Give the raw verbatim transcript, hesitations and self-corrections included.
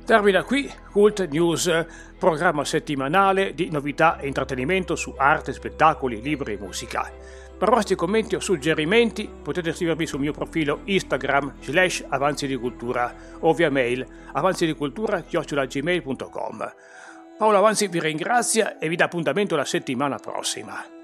Termina qui Cult News, programma settimanale di novità e intrattenimento su arte, spettacoli, libri e musica. Per vostri commenti o suggerimenti potete scrivermi sul mio profilo Instagram slash avanzi di cultura o via mail avanzidicultura chiocciola gmail punto com. Paolo Avanzi vi ringrazia e vi dà appuntamento la settimana prossima.